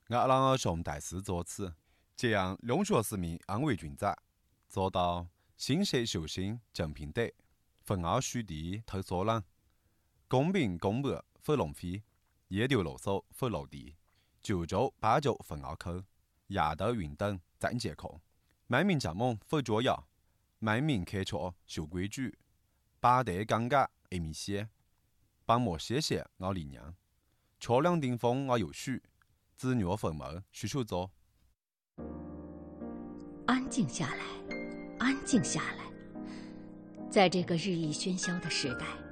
我让儿兄代事作此，这样龙学市民安为均载，做到心色修心正平德，分二虚地投所浪，公平公正分龙飞，夜流露手分陆地，九州八九分二口，亚德云等暂借空，卖名将猛分捉妖，卖名客错修规矩，八德尴尬一米些，帮莫谢谢我力娘，桥梁顶峰我有许，子女分门需求做。 安静下来，安静下来。在这个日益喧嚣的时代，